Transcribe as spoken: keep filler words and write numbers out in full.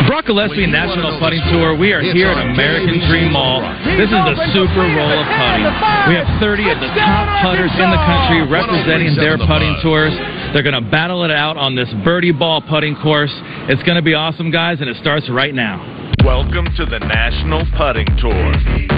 Brock Gillespie National Putting Tour. We are here at American Dream Mall. This is the Super Roll of Putting. We have thirty of the top putters in the country representing their putting tours. They're going to battle it out on this birdie ball putting course. It's going to be awesome, guys, and it starts right now. Welcome to the National Putting Tour.